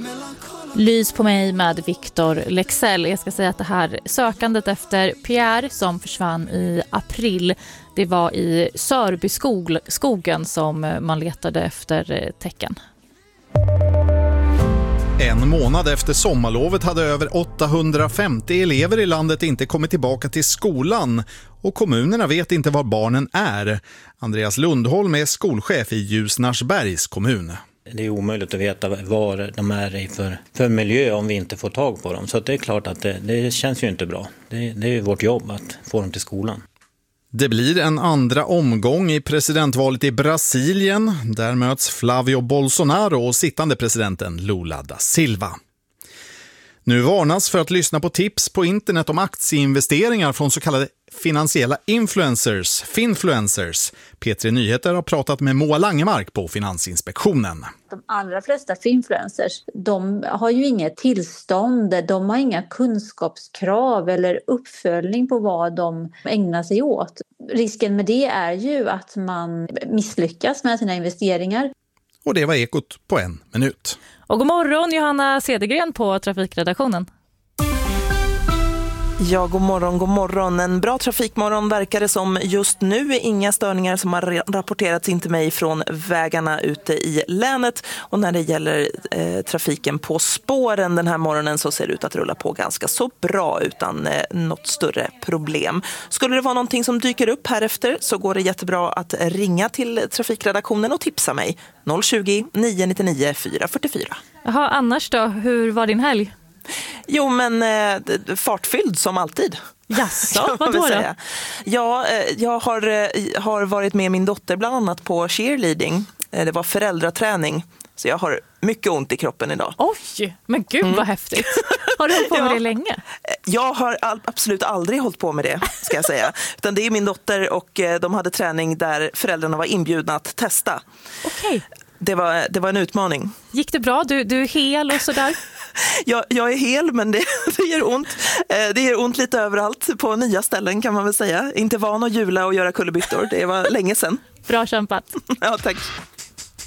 Lys på mig med Victor Lexell. Jag ska säga att det här sökandet efter Pierre som försvann i april, det var i Sörbyskogen som man letade efter tecken. En månad efter sommarlovet hade över 850 elever i landet inte kommit tillbaka till skolan och kommunerna vet inte var barnen är. Andreas Lundholm är skolchef i Ljusnarsbergs kommun. Det är omöjligt att veta var de är i för miljö om vi inte får tag på dem. Så det är klart att det känns ju inte bra. Det är ju vårt jobb att få dem till skolan. Det blir en andra omgång i presidentvalet i Brasilien. Där möts Flavio Bolsonaro och sittande presidenten Lula da Silva. Nu varnas för att lyssna på tips på internet om aktieinvesteringar från så kallade finansiella finfluencers. P3 Nyheter har pratat med Moa Langemark på Finansinspektionen. De allra flesta finfluencers, de har ju inget tillstånd, de har inga kunskapskrav eller uppföljning på vad de ägnar sig åt. Risken med det är ju att man misslyckas med sina investeringar. Och det var Ekot på 1 minut. Och god morgon Johanna Cedergren på Trafikredaktionen. Ja, god morgon. En bra trafikmorgon verkar det som just nu. Inga störningar som har rapporterats in till mig från vägarna ute i länet. Och när det gäller trafiken på spåren den här morgonen så ser det ut att rulla på ganska så bra utan något större problem. Skulle det vara någonting som dyker upp här efter så går det jättebra att ringa till trafikredaktionen och tipsa mig. 020 999 444. Jaha, annars då? Hur var din helg? Jo, men fartfylld som alltid. Jaså, vad då? Ja, jag har varit med min dotter bland annat på cheerleading. Det var föräldraträning. Så jag har mycket ont i kroppen idag. Oj, men gud vad häftigt. Har du hållit på med det länge? Jag har absolut aldrig hållit på med det, ska jag säga. Utan det är min dotter och de hade träning där föräldrarna var inbjudna att testa. Okej. Det var en utmaning. Gick det bra? Du är hel och sådär? Jag är hel, men det gör ont. Det gör ont lite överallt på nya ställen kan man väl säga. Inte van att jula och göra kullerbyttor. Det var länge sedan. Bra kämpat. Ja, tack.